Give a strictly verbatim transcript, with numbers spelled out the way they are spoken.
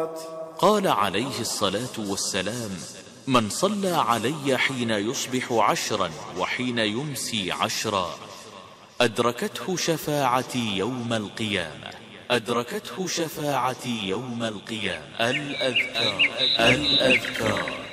الصلوات. قال عليه الصلاة والسلام: من صلى علي حين يصبح عشرا وحين يمسي عشرا أدركته شفاعتي يوم القيامة. أدركته شفاعتي يوم القيامة. الأذكار الأذكار